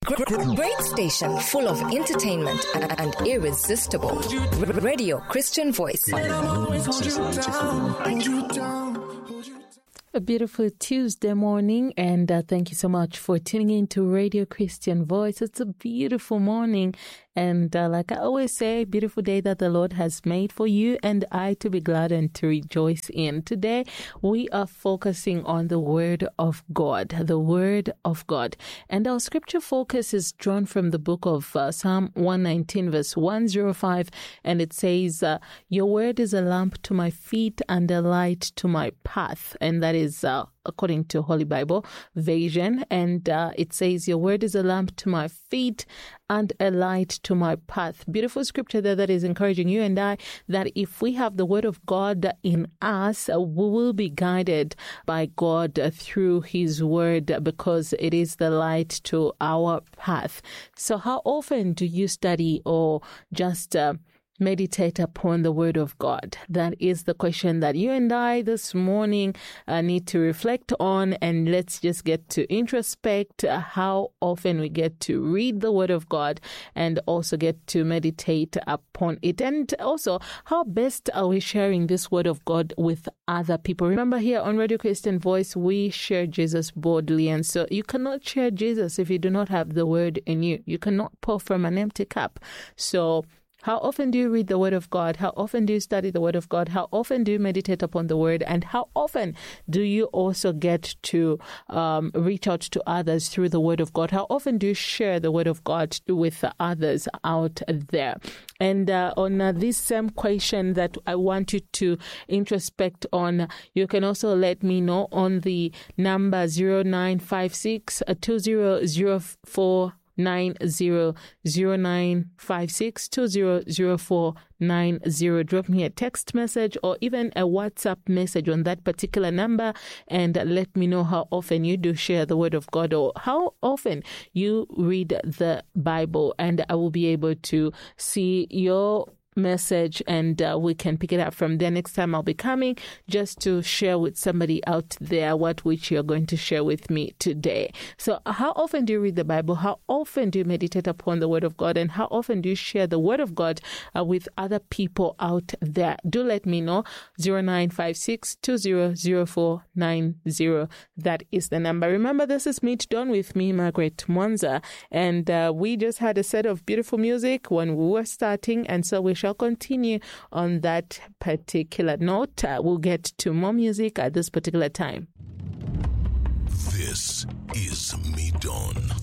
Great station full of entertainment and irresistible. Radio Christian Voice. A beautiful Tuesday morning, and thank you so much for tuning in to Radio Christian Voice. It's a beautiful morning, and like I always say, beautiful day that the Lord has made for you and I to be glad and to rejoice in. Today, we are focusing on the Word of God, the Word of God. And our scripture focus is drawn from the book of Psalm 119, verse 105, and it says, your word is a lamp to my feet and a light to my path. And that is according to Holy Bible version, and it says, your word is a lamp to my feet and a light to my path. Beautiful scripture there that is encouraging you and I that if we have the word of God in us, we will be guided by God through his word because it is the light to our path. So how often do you study or just meditate upon the Word of God? That is the question that you and I this morning need to reflect on, and let's just get to introspect how often we get to read the Word of God and also get to meditate upon it, and also how best are we sharing this Word of God with other people. Remember, here on Radio Christian Voice, we share Jesus boldly, and so you cannot share Jesus if you do not have the Word in you. You cannot pour from an empty cup. So how often do you read the Word of God? How often do you study the Word of God? How often do you meditate upon the Word? And how often do you also get to reach out to others through the Word of God? How often do you share the Word of God with others out there? And on this same question that I want you to introspect on, you can also let me know on the number 0956 2004 0956200490. Drop me a text message or even a WhatsApp message on that particular number and let me know how often you do share the Word of God or how often you read the Bible, and I will be able to see your message and we can pick it up from there. Next time I'll be coming just to share with somebody out there which you're going to share with me today. So how often do you read the Bible? How often do you meditate upon the Word of God? And how often do you share the Word of God with other people out there? Do let me know. 0956 200490. That is the number. Remember, this is Meet Dawn with me, Margaret Mwanza, and we just had a set of beautiful music when we were starting, and so we shall continue on that particular note. We'll get to more music at this particular time. This is Meet Dawn.